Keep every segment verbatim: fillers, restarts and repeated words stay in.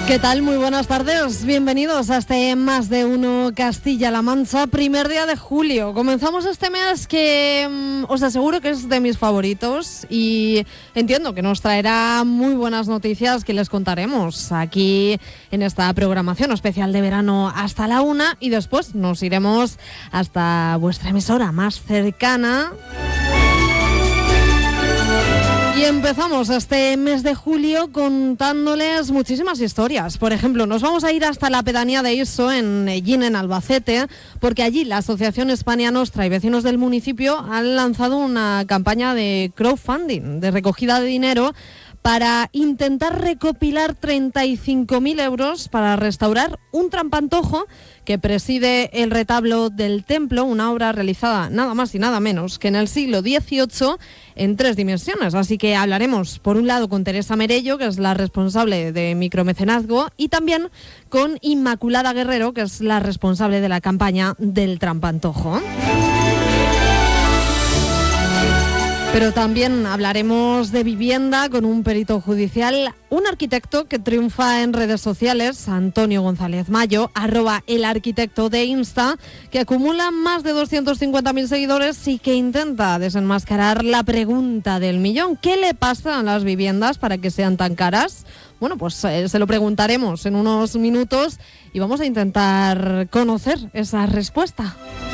¿Qué tal? Muy buenas tardes. Bienvenidos a este Más de Uno Castilla-La Mancha, primer día de julio. Comenzamos este mes que mmm, os aseguro que es de mis favoritos y entiendo que nos traerá muy buenas noticias que les contaremos aquí en esta programación especial de verano hasta la una, y después nos iremos hasta vuestra emisora más cercana. Y empezamos este mes de julio contándoles muchísimas historias. Por ejemplo, nos vamos a ir hasta la pedanía de Iso, en Ellín, en Albacete, porque allí la Asociación España Nostra y vecinos del municipio han lanzado una campaña de crowdfunding, de recogida de dinero, para intentar recopilar treinta y cinco mil euros para restaurar un trampantojo que preside el retablo del templo, una obra realizada nada más y nada menos que en el siglo dieciocho en tres dimensiones. Así que hablaremos por un lado con Teresa Merello, que es la responsable de micromecenazgo, y también con Inmaculada Guerrero, que es la responsable de la campaña del trampantojo. Pero también hablaremos de vivienda con un perito judicial, un arquitecto que triunfa en redes sociales, Antonio González Mayo, arroba el arquitecto de Insta, que acumula más de doscientos cincuenta mil seguidores y que intenta desenmascarar la pregunta del millón. ¿Qué le pasa a las viviendas para que sean tan caras? Bueno, pues eh, se lo preguntaremos en unos minutos y vamos a intentar conocer esa respuesta.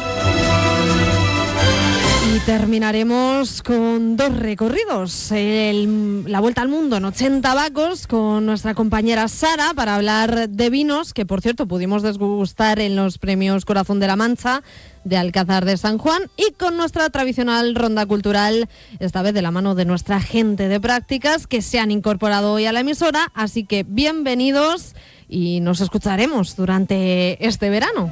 Y terminaremos con dos recorridos. El, la vuelta al mundo en ochenta vacos con nuestra compañera Sara para hablar de vinos, que por cierto pudimos degustar en los premios Corazón de la Mancha de Alcázar de San Juan, y con nuestra tradicional ronda cultural, esta vez de la mano de nuestra gente de prácticas que se han incorporado hoy a la emisora. Así que bienvenidos y nos escucharemos durante este verano.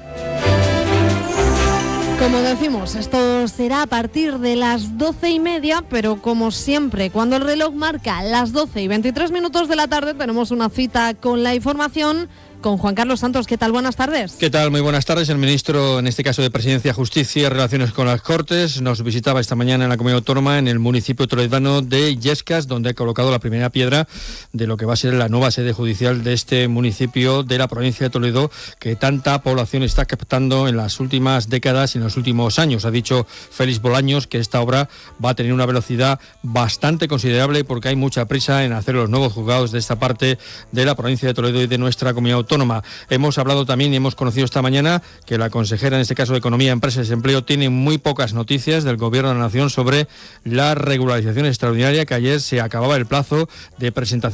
Como decimos, esto será a partir de las doce y media, pero como siempre, cuando el reloj marca las doce y veintitrés minutos de la tarde, tenemos una cita con la información con Juan Carlos Santos. ¿Qué tal? Buenas tardes. ¿Qué tal? Muy buenas tardes. El ministro, en este caso de Presidencia, Justicia y Relaciones con las Cortes, nos visitaba esta mañana en la Comunidad Autónoma, en el municipio toledano de Illescas, donde ha colocado la primera piedra de lo que va a ser la nueva sede judicial de este municipio de la provincia de Toledo, que tanta población está captando en las últimas décadas y en los últimos años. Ha dicho Félix Bolaños que esta obra va a tener una velocidad bastante considerable porque hay mucha prisa en hacer los nuevos juzgados de esta parte de la provincia de Toledo y de nuestra Comunidad Autónoma. Autónoma. Hemos hablado también y hemos conocido esta mañana que la consejera, en este caso de Economía, Empresas y Desempleo, tiene muy pocas noticias del Gobierno de la Nación sobre la regularización extraordinaria, que ayer se acababa el plazo de presentación